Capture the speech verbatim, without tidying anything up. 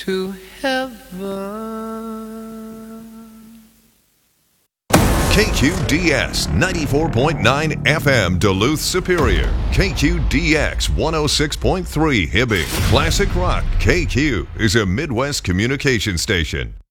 to heaven. K Q D S ninety-four point nine F M Duluth Superior. K Q D X one oh six point three Hibbing. Classic Rock K Q is a Midwest communication station.